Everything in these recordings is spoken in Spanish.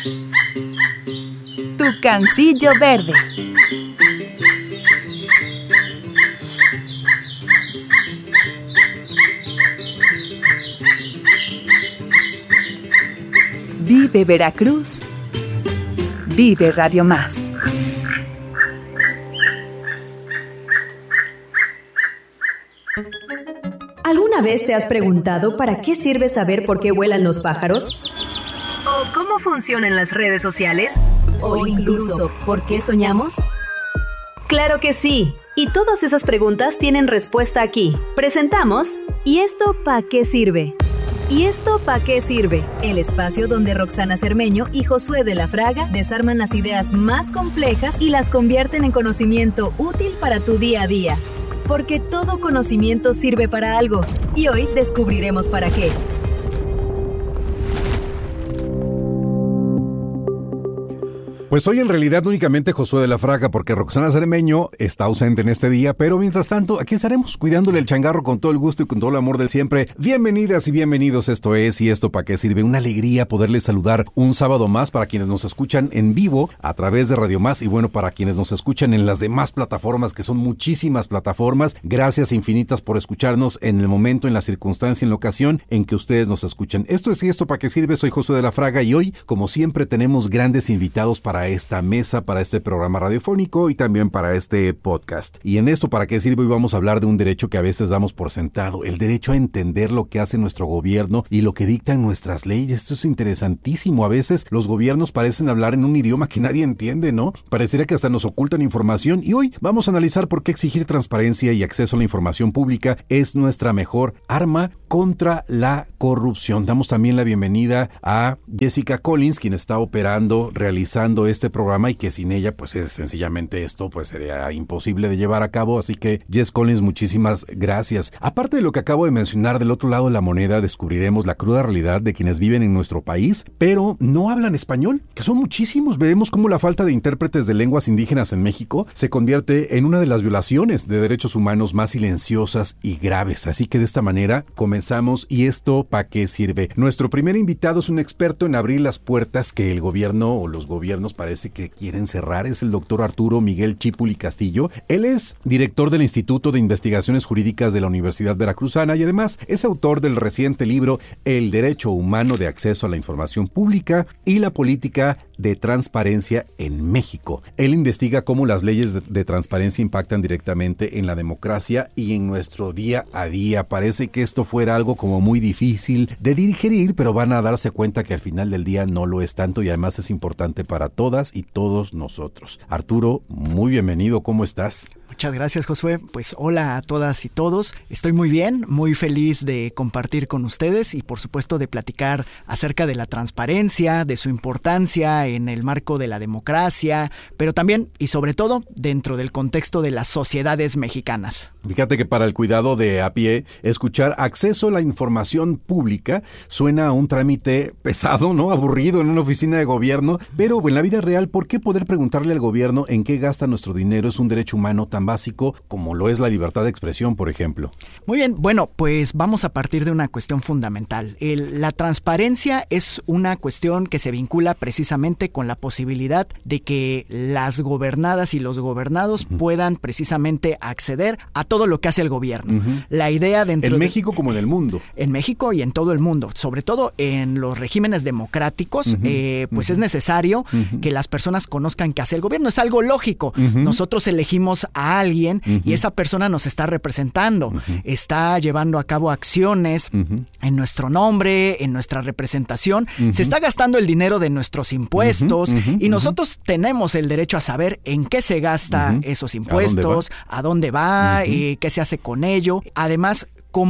Tucancillo verde. Vive Veracruz. Vive Radio Más. ¿Alguna vez te has preguntado para qué sirve saber por qué vuelan los pájaros? ¿O cómo funcionan las redes sociales? ¿O incluso por qué soñamos? ¡Claro que sí! Y todas esas preguntas tienen respuesta aquí. Presentamos ¿Y esto pa' qué sirve? ¿Y esto pa' qué sirve? El espacio donde Roxana Cermeño y Josué de la Fraga desarman las ideas más complejas y las convierten en conocimiento útil para tu día a día. Porque todo conocimiento sirve para algo, y hoy descubriremos para qué. Pues hoy en realidad únicamente Josué de la Fraga, porque Roxana Cermeño está ausente en este día, pero mientras tanto aquí estaremos cuidándole el changarro con todo el gusto y con todo el amor del siempre. Bienvenidas y bienvenidos, esto es ¿Y esto para qué sirve? Una alegría poderles saludar un sábado más para quienes nos escuchan en vivo a través de Radio Más y bueno, para quienes nos escuchan en las demás plataformas, que son muchísimas plataformas. Gracias infinitas por escucharnos en el momento, en la circunstancia, en la ocasión en que ustedes nos escuchan. Esto es ¿Y esto para qué sirve? Soy Josué de la Fraga y hoy, como siempre, tenemos grandes invitados para esta mesa, para este programa radiofónico y también para este podcast. Y en esto para qué sirve, hoy vamos a hablar de un derecho que a veces damos por sentado, el derecho a entender lo que hace nuestro gobierno y lo que dictan nuestras leyes. Esto es interesantísimo. A veces los gobiernos parecen hablar en un idioma que nadie entiende, ¿no? Pareciera que hasta nos ocultan información y hoy vamos a analizar por qué exigir transparencia y acceso a la información pública es nuestra mejor arma contra la corrupción. Damos también la bienvenida a Jessica Collins, quien está operando, realizando este programa y que sin ella pues es sencillamente esto pues sería imposible de llevar a cabo, así que Jess Collins, muchísimas gracias. Aparte de lo que acabo de mencionar, del otro lado de la moneda descubriremos la cruda realidad de quienes viven en nuestro país pero no hablan español, que son muchísimos. Veremos cómo la falta de intérpretes de lenguas indígenas en México se convierte en una de las violaciones de derechos humanos más silenciosas y graves, así que de esta manera comenzamos. ¿Y esto para qué sirve? Nuestro primer invitado es un experto en abrir las puertas que el gobierno o los gobiernos parece que quieren cerrar. Es el doctor Arturo Miguel Chipuli Castillo. Él es director del Instituto de Investigaciones Jurídicas de la Universidad Veracruzana y además es autor del reciente libro El Derecho Humano de Acceso a la Información Pública y la Política de Transparencia en México. Él investiga cómo las leyes de transparencia impactan directamente en la democracia y en nuestro día a día. Parece que esto fuera algo como muy difícil de digerir, pero van a darse cuenta que al final del día no lo es tanto y además es importante para todas y todos nosotros. Arturo, muy bienvenido, ¿cómo estás? Muchas gracias, Josué. Pues hola a todas y todos. Estoy muy bien, muy feliz de compartir con ustedes y por supuesto de platicar acerca de la transparencia, de su importancia en el marco de la democracia, pero también y sobre todo dentro del contexto de las sociedades mexicanas. Fíjate que para el cuidado de a pie, escuchar acceso a la información pública suena a un trámite pesado, ¿no? Aburrido en una oficina de gobierno, pero en la vida real, ¿por qué poder preguntarle al gobierno en qué gasta nuestro dinero es un derecho humano tan básico como lo es la libertad de expresión, por ejemplo? Muy bien, bueno, pues vamos a partir de una cuestión fundamental. La transparencia es una cuestión que se vincula precisamente con la posibilidad de que las gobernadas y los gobernados puedan precisamente acceder a todo lo que hace el gobierno. La idea dentro en México como en el mundo. En México y en todo el mundo, sobre todo en los regímenes democráticos, pues es necesario que las personas conozcan qué hace el gobierno. Es algo lógico. Nosotros elegimos a alguien y esa persona nos está representando, está llevando a cabo acciones en nuestro nombre, en nuestra representación, se está gastando el dinero de nuestros impuestos y nosotros tenemos el derecho a saber en qué se gasta esos impuestos, a dónde va, qué se hace con ello. Además,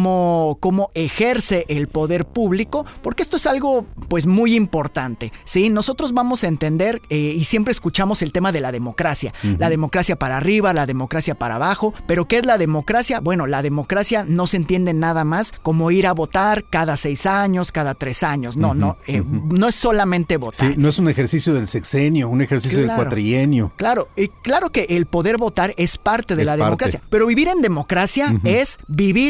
cómo ejerce el poder público, porque esto es algo pues muy importante, ¿sí? Nosotros vamos a entender y siempre escuchamos el tema de la democracia, la democracia para arriba, la democracia para abajo, pero ¿qué es la democracia? Bueno, la democracia no se entiende nada más como ir a votar cada 6 años, cada 3 años, no es solamente votar. Sí, no es un ejercicio del sexenio, un ejercicio del cuatrienio. Claro que el poder votar es parte de la democracia, pero vivir en democracia es vivir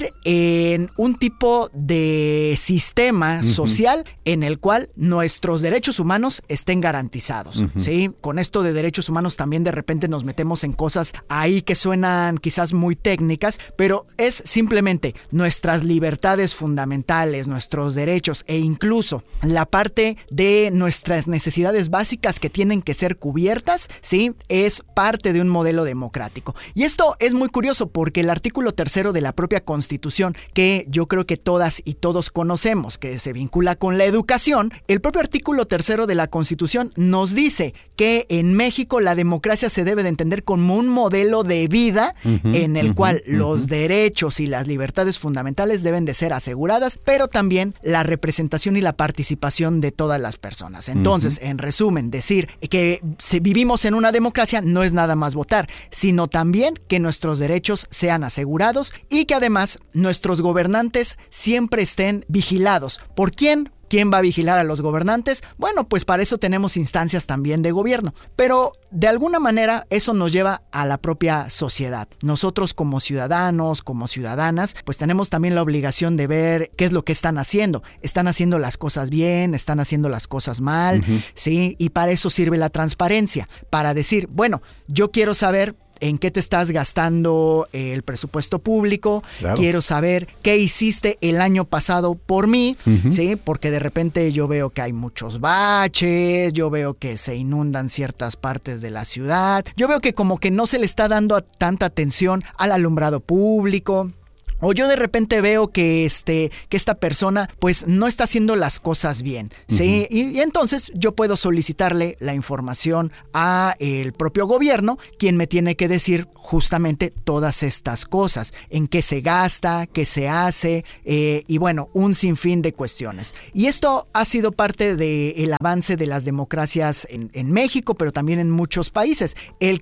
en un tipo de sistema social en el cual nuestros derechos humanos estén garantizados, ¿sí? Con esto de derechos humanos también de repente nos metemos en cosas ahí que suenan quizás muy técnicas, pero es simplemente nuestras libertades fundamentales, nuestros derechos e incluso la parte de nuestras necesidades básicas que tienen que ser cubiertas, ¿sí? Es parte de un modelo democrático. Y esto es muy curioso porque el artículo 3 de la propia Constitución, que yo creo que todas y todos conocemos, que se vincula con la educación, el propio artículo 3 de la Constitución nos dice que en México la democracia se debe de entender como un modelo de vida en el cual los derechos y las libertades fundamentales deben de ser aseguradas, pero también la representación y la participación de todas las personas. Entonces, en resumen, decir que si vivimos en una democracia no es nada más votar, sino también que nuestros derechos sean asegurados y que además nuestros gobernantes siempre estén vigilados. ¿Por quién? ¿Quién va a vigilar a los gobernantes? Bueno, pues para eso tenemos instancias también de gobierno. Pero de alguna manera eso nos lleva a la propia sociedad. Nosotros como ciudadanos, como ciudadanas, pues tenemos también la obligación de ver qué es lo que están haciendo. ¿Están haciendo las cosas bien? ¿Están haciendo las cosas mal? ¿Sí? Y para eso sirve la transparencia. Para decir, bueno, yo quiero saber en qué te estás gastando el presupuesto público, claro. Quiero saber qué hiciste el año pasado por mí, ¿sí? Porque de repente yo veo que hay muchos baches, yo veo que se inundan ciertas partes de la ciudad, yo veo que como que no se le está dando tanta atención al alumbrado público. O yo de repente veo que esta persona pues no está haciendo las cosas bien, ¿sí? Y entonces yo puedo solicitarle la información a el propio gobierno, quien me tiene que decir justamente todas estas cosas, en qué se gasta, qué se hace, y bueno, un sinfín de cuestiones. Y esto ha sido parte del avance de las democracias en México, pero también en muchos países.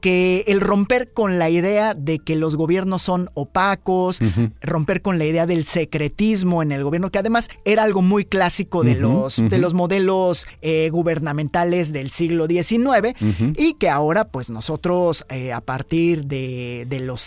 El romper con la idea de que los gobiernos son opacos, romper con la idea del secretismo en el gobierno, que además era algo muy clásico de los modelos gubernamentales del siglo XIX, y que ahora pues nosotros a partir de los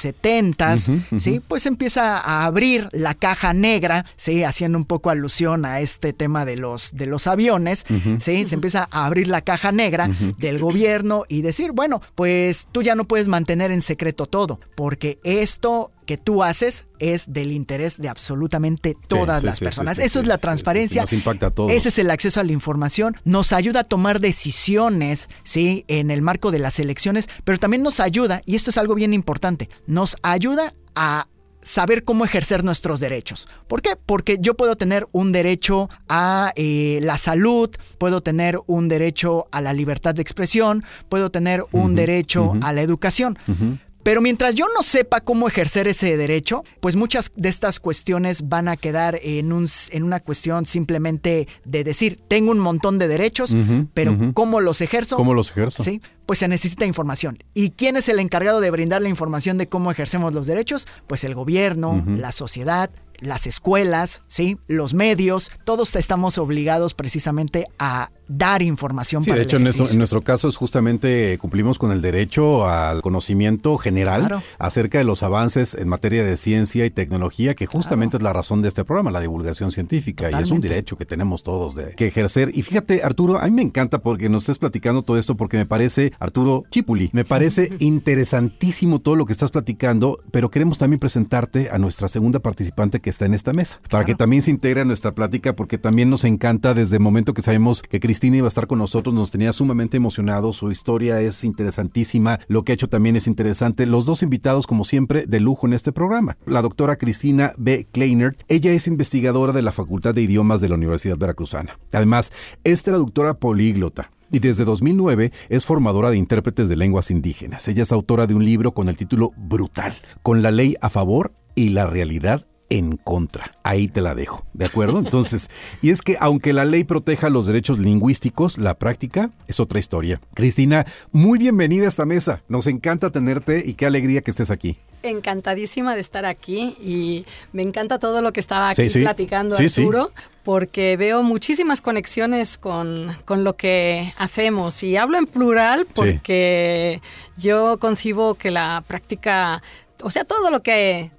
70s, ¿sí? Pues empieza a abrir la caja negra, ¿sí? Haciendo un poco alusión a este tema de los aviones, ¿sí? Se empieza a abrir la caja negra del gobierno y decir, bueno, pues tú ya no puedes mantener en secreto todo, porque esto que tú haces es del interés de absolutamente todas las personas. Eso es la transparencia. Nos impacta a todos. Ese es el acceso a la información. Nos ayuda a tomar decisiones, ¿sí? En el marco de las elecciones, pero también nos ayuda, y esto es algo bien importante, nos ayuda a saber cómo ejercer nuestros derechos. ¿Por qué? Porque yo puedo tener un derecho a la salud, puedo tener un derecho a la libertad de expresión, puedo tener un derecho a la educación. Pero mientras yo no sepa cómo ejercer ese derecho, pues muchas de estas cuestiones van a quedar en una cuestión simplemente de decir, tengo un montón de derechos, pero ¿cómo los ejerzo? ¿Cómo los ejerzo? Sí, pues se necesita información. ¿Y quién es el encargado de brindar la información de cómo ejercemos los derechos? Pues el gobierno, la sociedad, las escuelas, ¿sí? Los medios, todos estamos obligados precisamente a dar información para el ejercicio. De hecho, en nuestro caso es justamente cumplimos con el derecho al conocimiento general acerca de los avances en materia de ciencia y tecnología, que justamente es la razón de este programa, la divulgación científica. Totalmente. Y es un derecho que tenemos todos que ejercer. Y fíjate, Arturo, a mí me encanta porque nos estés platicando todo esto, porque me parece, Arturo Chipuli, me parece interesantísimo todo lo que estás platicando, pero queremos también presentarte a nuestra segunda participante que está en esta mesa, para que también se integre a nuestra plática, porque también nos encanta desde el momento que sabemos que Cristina iba a estar con nosotros, nos tenía sumamente emocionados, su historia es interesantísima, lo que ha hecho también es interesante, los dos invitados como siempre de lujo en este programa, la doctora Cristina B. Kleinert, ella es investigadora de la Facultad de Idiomas de la Universidad Veracruzana, además es traductora políglota, y desde 2009 es formadora de intérpretes de lenguas indígenas. Ella es autora de un libro con el título Brutal, con la ley a favor y la realidad en contra. Ahí te la dejo, ¿de acuerdo? Entonces, y es que aunque la ley proteja los derechos lingüísticos, la práctica es otra historia. Cristina, muy bienvenida a esta mesa. Nos encanta tenerte y qué alegría que estés aquí. Encantadísima de estar aquí y me encanta todo lo que estaba aquí platicando Arturo, porque veo muchísimas conexiones con lo que hacemos y hablo en plural porque yo concibo que la práctica, o sea, todo lo que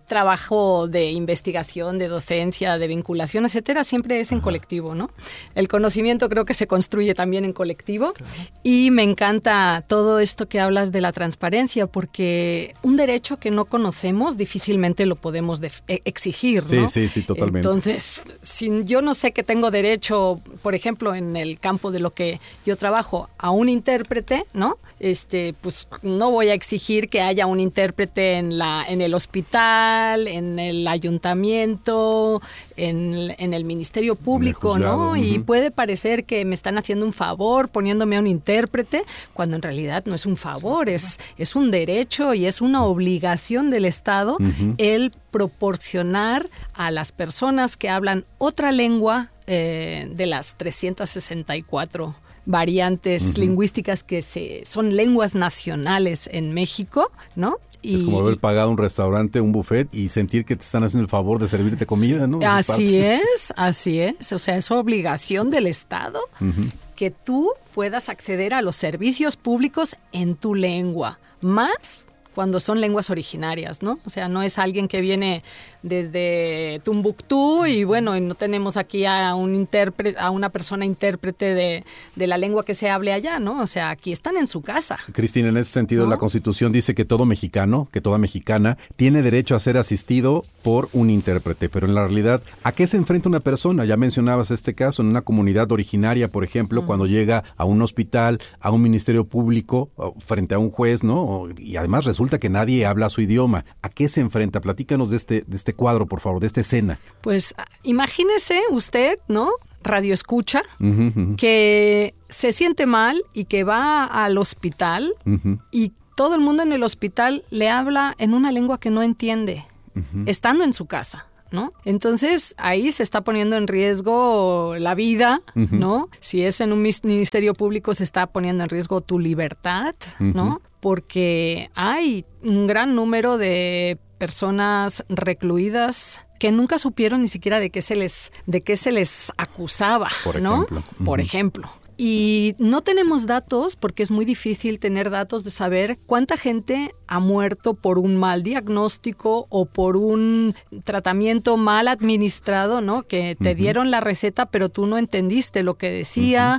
trabajo de investigación, de docencia, de vinculación, etcétera, siempre es en colectivo, ¿no? El conocimiento creo que se construye también en colectivo. Claro. Y me encanta todo esto que hablas de la transparencia, porque un derecho que no conocemos difícilmente lo podemos exigir, ¿no? Sí, totalmente. Entonces, si yo no sé que tengo derecho, por ejemplo, en el campo de lo que yo trabajo, a un intérprete, ¿no? Pues no voy a exigir que haya un intérprete en el hospital, en el ayuntamiento, en el Ministerio Público, juzgado, ¿no? Y puede parecer que me están haciendo un favor poniéndome a un intérprete, cuando en realidad no es un favor, es un derecho y es una obligación del Estado el proporcionar a las personas que hablan otra lengua de las 364 variantes lingüísticas que son lenguas nacionales en México, ¿no? Es como haber pagado un restaurante, un buffet y sentir que te están haciendo el favor de servirte comida, ¿no? Así es. O sea, es obligación del Estado que tú puedas acceder a los servicios públicos en tu lengua, más cuando son lenguas originarias, ¿no? O sea, no es alguien que viene desde Tumbuctú y bueno, no tenemos aquí a un intérprete, a una persona intérprete de la lengua que se hable allá, ¿no? O sea, aquí están en su casa. Cristina, en ese sentido, ¿no? La Constitución dice que todo mexicano, que toda mexicana tiene derecho a ser asistido por un intérprete, pero en la realidad, ¿a qué se enfrenta una persona? Ya mencionabas este caso, en una comunidad originaria, por ejemplo, cuando llega a un hospital, a un ministerio público, frente a un juez, ¿no? Y además resulta que nadie habla su idioma. ¿A qué se enfrenta? Platícanos de este cuadro, por favor, de esta escena. Pues imagínese usted, ¿no? Radio escucha, que se siente mal y que va al hospital y todo el mundo en el hospital le habla en una lengua que no entiende, estando en su casa, ¿no? Entonces, ahí se está poniendo en riesgo la vida, ¿no? Si es en un ministerio público, se está poniendo en riesgo tu libertad, ¿no? Porque hay un gran número de personas recluidas que nunca supieron ni siquiera de qué se les acusaba, ¿no? Por ejemplo. Y no tenemos datos, porque es muy difícil tener datos de saber cuánta gente ha muerto por un mal diagnóstico o por un tratamiento mal administrado, ¿no? Que te dieron la receta, pero tú no entendiste lo que decía,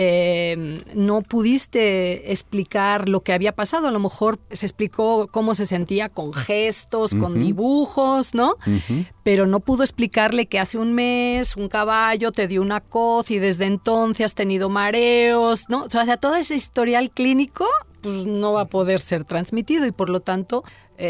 no pudiste explicar lo que había pasado. A lo mejor se explicó cómo se sentía con gestos, con dibujos, ¿no? Pero no pudo explicarle que hace un mes un caballo te dio una coz y desde entonces has tenido mareos, ¿no? O sea, todo ese historial clínico pues no va a poder ser transmitido y por lo tanto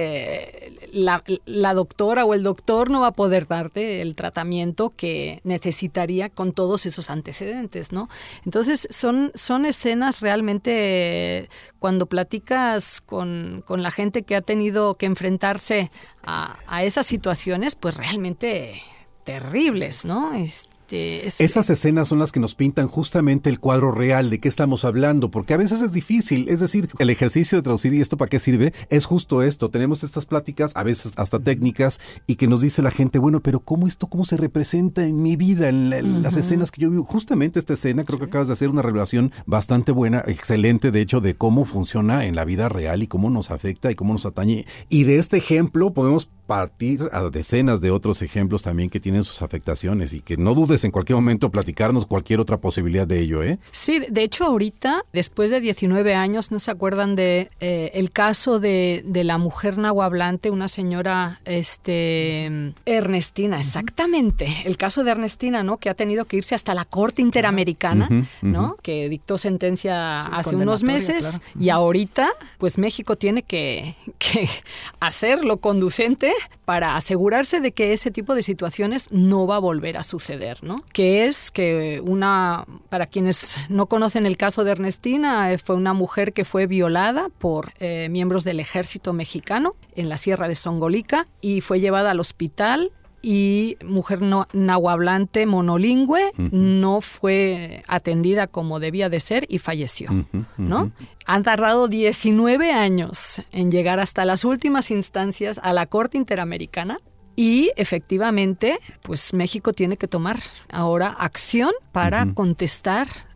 la doctora o el doctor no va a poder darte el tratamiento que necesitaría con todos esos antecedentes, ¿no? Entonces son escenas realmente, cuando platicas con la gente que ha tenido que enfrentarse a esas situaciones, pues realmente terribles, ¿no? Esas escenas son las que nos pintan justamente el cuadro real de qué estamos hablando, porque a veces es difícil, es decir, el ejercicio de traducir y esto para qué sirve, es justo esto, tenemos estas pláticas, a veces hasta técnicas, y que nos dice la gente, bueno, pero ¿cómo se representa en mi vida, en las escenas que yo vivo? Justamente esta escena, creo que acabas de hacer una revelación bastante buena, excelente, de hecho, de cómo funciona en la vida real y cómo nos afecta y cómo nos atañe. Y de este ejemplo podemos partir a decenas de otros ejemplos también que tienen sus afectaciones y que no dudes en cualquier momento platicarnos cualquier otra posibilidad de ello, ¿eh? Sí, de hecho ahorita, después de 19 años, ¿no se acuerdan de el caso de la mujer nahuablante, una señora Ernestina, exactamente, el caso de Ernestina, ¿no? Que ha tenido que irse hasta la Corte Interamericana, ¿no? Que dictó sentencia hace unos meses, y ahorita, pues México tiene que hacer lo conducente para asegurarse de que ese tipo de situaciones no va a volver a suceder, ¿no? Que es que para quienes no conocen el caso de Ernestina, fue una mujer que fue violada por miembros del ejército mexicano en la Sierra de Songolica y fue llevada al hospital. Y mujer nahuablante monolingüe no fue atendida como debía de ser y falleció, ¿no? Han tardado 19 años en llegar hasta las últimas instancias a la Corte Interamericana y efectivamente, pues México tiene que tomar ahora acción para contestar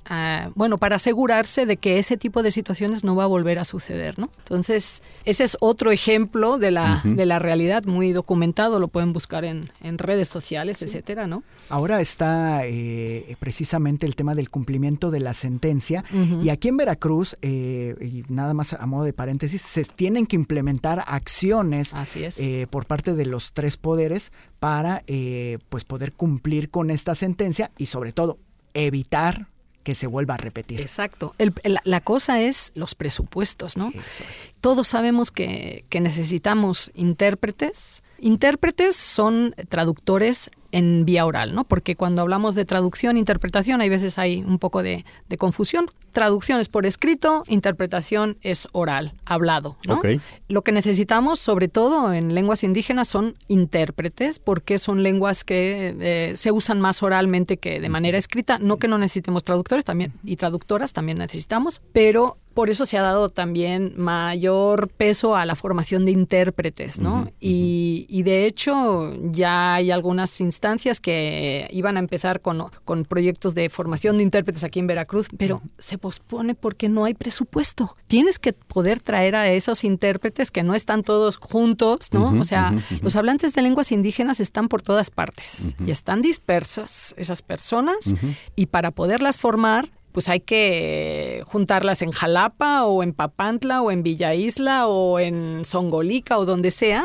para asegurarse de que ese tipo de situaciones no va a volver a suceder, ¿no? Entonces, ese es otro ejemplo de la realidad muy documentado, lo pueden buscar en redes sociales, etcétera, ¿no? Ahora está precisamente el tema del cumplimiento de la sentencia, y aquí en Veracruz, y nada más a modo de paréntesis, se tienen que implementar acciones por parte de los 3 poderes para pues poder cumplir con esta sentencia y sobre todo evitar que se vuelva a repetir. Exacto. La cosa es los presupuestos, ¿no? Eso es. Todos sabemos que necesitamos intérpretes. Intérpretes son traductores en vía oral, ¿no? Porque cuando hablamos de traducción, interpretación, hay veces hay un poco de confusión. Traducción es por escrito, interpretación es oral, hablado, ¿no? Okay. Lo que necesitamos, sobre todo en lenguas indígenas, son intérpretes, porque son lenguas que se usan más oralmente que de manera escrita. No que no necesitemos traductores también y traductoras, también necesitamos, pero por eso se ha dado también mayor peso a la formación de intérpretes, ¿no? Y de hecho ya hay algunas instancias que iban a empezar con proyectos de formación de intérpretes aquí en Veracruz, pero se pospone porque no hay presupuesto. Tienes que poder traer a esos intérpretes que no están todos juntos, ¿no? O sea, los hablantes de lenguas indígenas están por todas partes y están dispersas esas personas, y para poderlas formar, pues hay que juntarlas en Jalapa o en Papantla o en Villa Isla o en Zongolica o donde sea,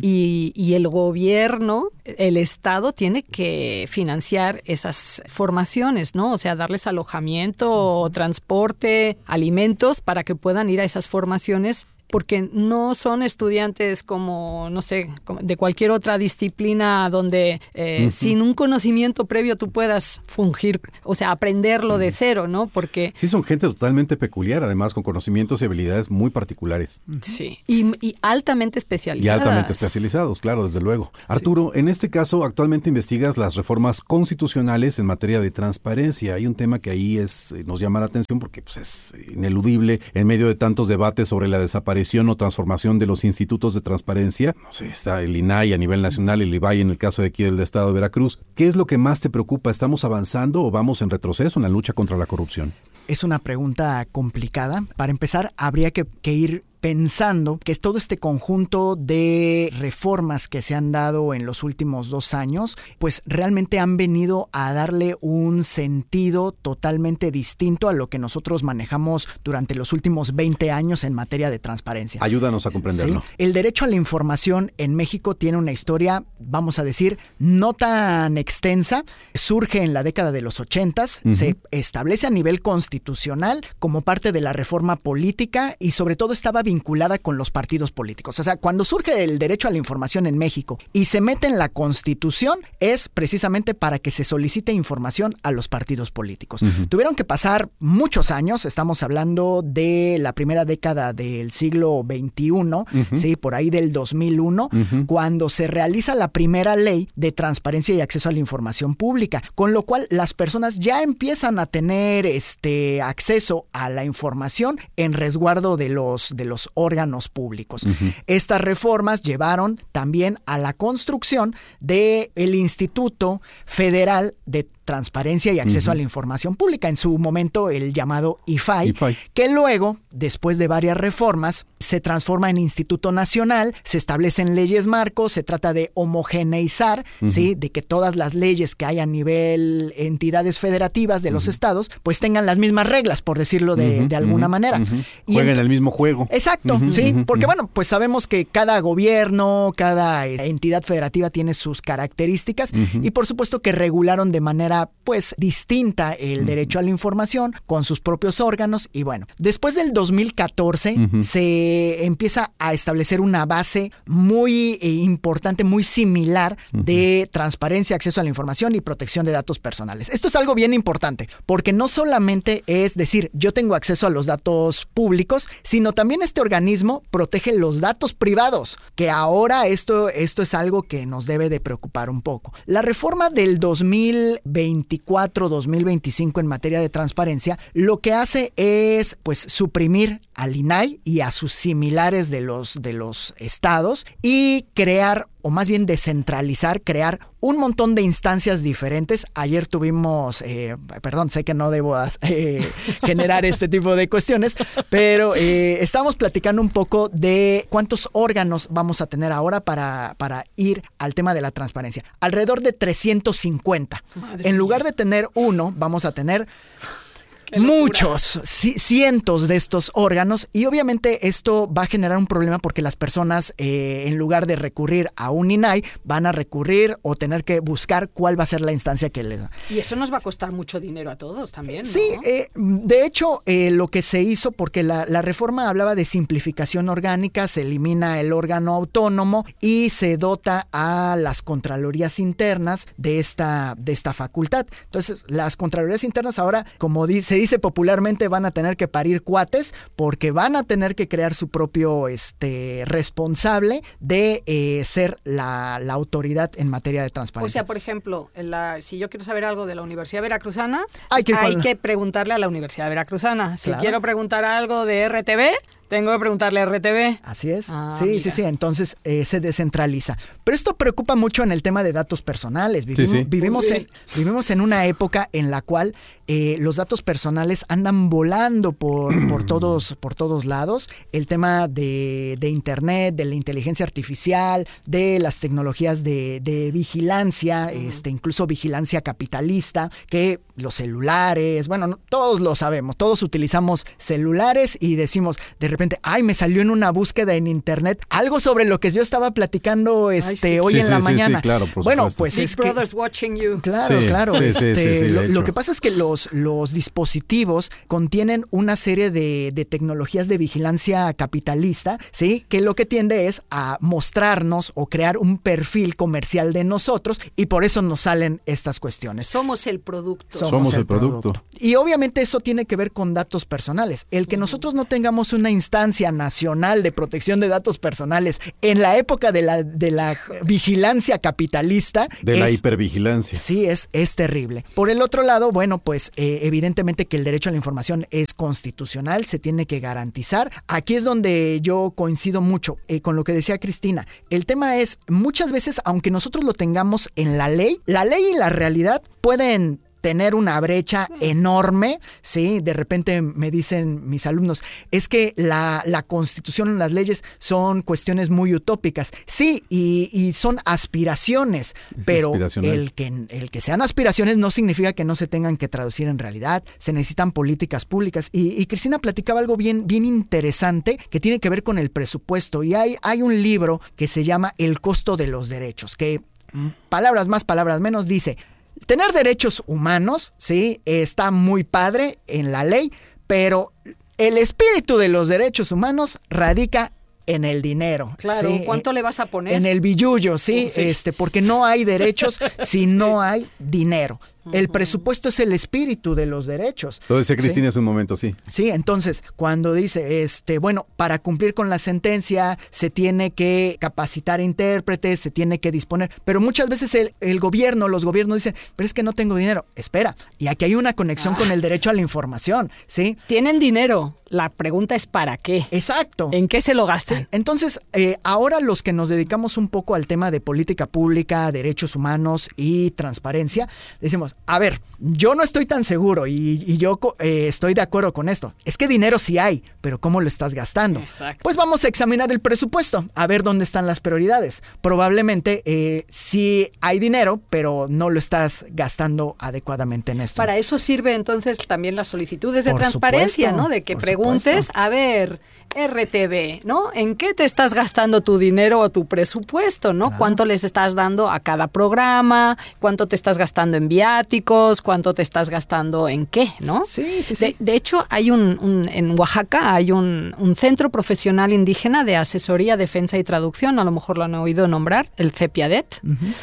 y el gobierno, el Estado tiene que financiar esas formaciones, ¿no? O sea, darles alojamiento, transporte, alimentos para que puedan ir a esas formaciones, porque no son estudiantes como, no sé, de cualquier otra disciplina donde sin un conocimiento previo tú puedas fungir, o sea, aprenderlo de cero, ¿no? Porque sí, son gente totalmente peculiar, además con conocimientos y habilidades muy particulares. Sí, y altamente especializadas. Y altamente especializados, claro, desde luego. Arturo, en este caso, actualmente investigas las reformas constitucionales en materia de transparencia. Hay un tema que ahí nos llama la atención porque pues, es ineludible en medio de tantos debates sobre la desaparición o transformación de los institutos de transparencia. No sé, está el INAI a nivel nacional, el IBAI en el caso de aquí del estado de Veracruz. ¿Qué es lo que más te preocupa? ¿Estamos avanzando o vamos en retroceso en la lucha contra la corrupción? Es una pregunta complicada. Para empezar, habría que ir pensando que es todo este conjunto de reformas que se han dado en los últimos 2 años, pues realmente han venido a darle un sentido totalmente distinto a lo que nosotros manejamos durante los últimos 20 años en materia de transparencia. Ayúdanos a comprenderlo. ¿Sí? El derecho a la información en México tiene una historia, vamos a decir, no tan extensa. Surge en la década de los 80s, se establece a nivel constitucional como parte de la reforma política y sobre todo estaba vinculada con los partidos políticos. O sea, cuando surge el derecho a la información en México y se mete en la Constitución, es precisamente para que se solicite información a los partidos políticos. Tuvieron que pasar muchos años, estamos hablando de la primera década del siglo XXI, ¿sí? Por ahí del 2001, cuando se realiza la primera ley de transparencia y acceso a la información pública, con lo cual las personas ya empiezan a tener acceso a la información en resguardo de los órganos públicos. Estas reformas llevaron también a la construcción del Instituto Federal de Transparencia y Acceso a la Información Pública, en su momento el llamado IFAI, que luego, después de varias reformas, se transforma en Instituto Nacional, se establecen leyes marcos, se trata de homogeneizar, ¿sí? De que todas las leyes que hay a nivel entidades federativas de los estados, pues tengan las mismas reglas, por decirlo de alguna manera. Jueguen el mismo juego. Exacto, sí, porque bueno, pues sabemos que cada gobierno, cada entidad federativa tiene sus características y por supuesto que regularon de manera pues distinta el derecho a la información con sus propios órganos y bueno, después del 2014 se empieza a establecer una base muy importante, muy similar de transparencia, acceso a la información y protección de datos personales. Esto es algo bien importante porque no solamente es decir yo tengo acceso a los datos públicos, sino también este organismo protege los datos privados, que ahora esto es algo que nos debe de preocupar un poco. La reforma del 2024-2025 en materia de transparencia lo que hace es pues suprimir al INAI y a sus similares de los estados y crear o más bien descentralizar, crear un montón de instancias diferentes. Ayer tuvimos, sé que no debo generar este tipo de cuestiones, pero estábamos platicando un poco de cuántos órganos vamos a tener ahora para ir al tema de la transparencia. Alrededor de 350. En lugar de tener uno, vamos a tener muchos, cientos de estos órganos, y obviamente esto va a generar un problema porque las personas en lugar de recurrir a un INAI van a recurrir o tener que buscar cuál va a ser la instancia que les da. Y eso nos va a costar mucho dinero a todos también, ¿no? Sí, de hecho lo que se hizo, porque la reforma hablaba de simplificación orgánica, se elimina el órgano autónomo y se dota a las contralorías internas de esta facultad. Entonces las contralorías internas ahora, como se dice popularmente, van a tener que parir cuates porque van a tener que crear su propio responsable de ser la autoridad en materia de transparencia. O sea, por ejemplo, si yo quiero saber algo de la Universidad Veracruzana, hay que preguntarle a la Universidad Veracruzana. Si quiero preguntar algo de RTV, tengo que preguntarle a RTV. Así es. Sí. Entonces se descentraliza. Pero esto preocupa mucho en el tema de datos personales. Vivimos en una época en la cual los datos personales andan volando por todos lados. El tema de Internet, de la inteligencia artificial, de las tecnologías de vigilancia, incluso vigilancia capitalista, que los celulares, bueno, todos lo sabemos, todos utilizamos celulares y decimos de repente, me salió en una búsqueda en Internet algo sobre lo que yo estaba platicando hoy en la mañana. Sí, claro, por bueno, supuesto. pues Big Brother's watching you. Claro. Lo que pasa es que los dispositivos contienen una serie de tecnologías de vigilancia capitalista, ¿sí? Que lo que tiende es a mostrarnos o crear un perfil comercial de nosotros, y por eso nos salen estas cuestiones. Somos el producto. Somos el producto. Y obviamente eso tiene que ver con datos personales. El que nosotros no tengamos una instancia nacional de protección de datos personales en la época de la vigilancia capitalista. La hipervigilancia. Sí, es terrible. Por el otro lado, bueno, pues evidentemente que el derecho a la información es constitucional, se tiene que garantizar. Aquí es donde yo coincido mucho con lo que decía Cristina. El tema es, muchas veces, aunque nosotros lo tengamos en la ley y la realidad pueden tener una brecha enorme, ¿sí? De repente me dicen mis alumnos, es que la Constitución y las leyes son cuestiones muy utópicas. Sí, y son aspiraciones, pero el que sean aspiraciones no significa que no se tengan que traducir en realidad. Se necesitan políticas públicas. Y Cristina platicaba algo bien interesante que tiene que ver con el presupuesto. Y hay un libro que se llama El costo de los derechos, que palabras más, palabras menos, dice: tener derechos humanos, sí, está muy padre en la ley, pero el espíritu de los derechos humanos radica en el dinero. Claro, ¿sí? ¿Cuánto le vas a poner? En el billullo, ¿sí? Porque no hay derechos si no hay dinero. El presupuesto es el espíritu de los derechos. Lo decía Cristina hace un momento, sí. Sí, entonces, cuando dice, para cumplir con la sentencia se tiene que capacitar intérpretes, se tiene que disponer, pero muchas veces los gobiernos dicen, pero es que no tengo dinero. Espera, y aquí hay una conexión con el derecho a la información, ¿sí? Tienen dinero. La pregunta es ¿para qué? Exacto. ¿En qué se lo gastan? Sí. Entonces, ahora los que nos dedicamos un poco al tema de política pública, derechos humanos y transparencia, decimos, a ver, yo no estoy tan seguro y yo estoy de acuerdo con esto. Es que dinero sí hay, pero ¿cómo lo estás gastando? Exacto. Pues vamos a examinar el presupuesto, a ver dónde están las prioridades. Probablemente sí hay dinero, pero no lo estás gastando adecuadamente en esto. Para eso sirve entonces también las solicitudes de transparencia, ¿no? De que preguntes, a ver, RTV, ¿no? ¿En qué te estás gastando tu dinero o tu presupuesto, ¿no? Claro. ¿Cuánto les estás dando a cada programa? ¿Cuánto te estás gastando en viáticos? ¿Cuánto te estás gastando en qué, no? Sí. De hecho, hay en Oaxaca hay un centro profesional indígena de asesoría, defensa y traducción, a lo mejor lo han oído nombrar, el CEPIADET. Uh-huh.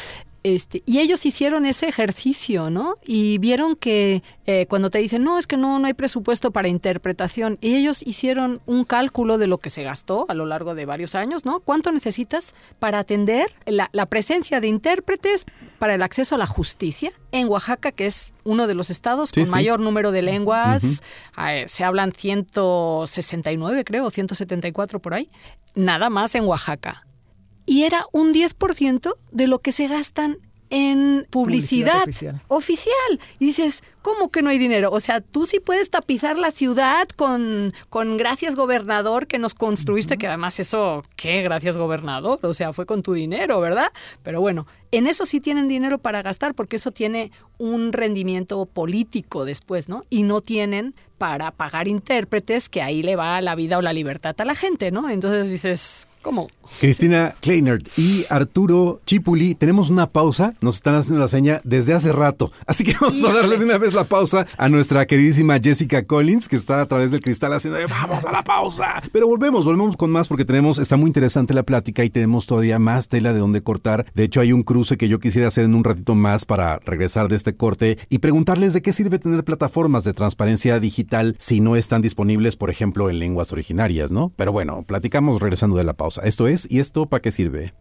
Y ellos hicieron ese ejercicio, ¿no? Y vieron que cuando te dicen, no, es que no hay presupuesto para interpretación, y ellos hicieron un cálculo de lo que se gastó a lo largo de varios años, ¿no? ¿Cuánto necesitas para atender la presencia de intérpretes para el acceso a la justicia en Oaxaca, que es uno de los estados con mayor número de lenguas? Uh-huh. Se hablan 169, creo, 174 por ahí, nada más en Oaxaca. y era un 10% de lo que se gastan en publicidad oficial. Y dices, ¿cómo que no hay dinero? O sea, tú sí puedes tapizar la ciudad con gracias gobernador que nos construiste, que además eso, ¿qué gracias gobernador? O sea, fue con tu dinero, ¿verdad? Pero bueno, en eso sí tienen dinero para gastar porque eso tiene un rendimiento político después, ¿no? Y no tienen para pagar intérpretes, que ahí le va la vida o la libertad a la gente, ¿no? Entonces dices, ¿cómo? Cristina Kleinert y Arturo Chipuli, tenemos una pausa, nos están haciendo la seña desde hace rato, así que vamos a darle de una vez la pausa a nuestra queridísima Jessica Collins, que está a través del cristal haciendo ¡vamos a la pausa! Pero volvemos con más porque está muy interesante la plática y tenemos todavía más tela de donde cortar. De hecho, hay un cruce que yo quisiera hacer en un ratito más para regresar de este corte y preguntarles de qué sirve tener plataformas de transparencia digital si no están disponibles, por ejemplo, en lenguas originarias, ¿no? Pero bueno, platicamos regresando de la pausa. Esto es, ¿y esto para qué sirve?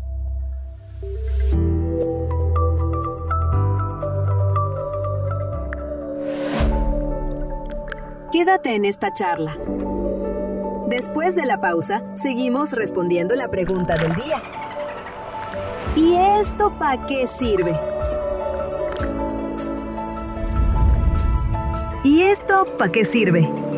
Quédate en esta charla. Después de la pausa, seguimos respondiendo la pregunta del día. ¿Y esto para qué sirve? ¿Y esto para qué sirve?